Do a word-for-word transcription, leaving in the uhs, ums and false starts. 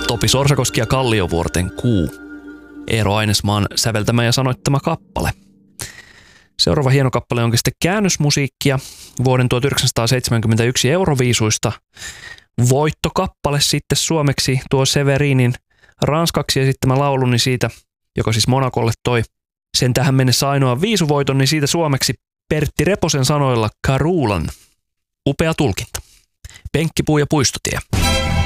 Topi Sorsakoski ja Kalliovuorten kuu. Eero Ainesmaan säveltämä ja sanoittama kappale. Seuraava hieno kappale onkin sitten käännösmusiikkia vuoden tuhatyhdeksänsataaseitsemänkymmentäyksi Euroviisuista. Voittokappale sitten suomeksi tuo Severinin ranskaksi esittämä laulu, niin siitä, joka siis Monacolle toi sen tähän mennessä ainoa viisuvoiton, niin siitä suomeksi Pertti Reposen sanoilla Karulan. Upea tulkinta. Penkkipuu ja puistotie.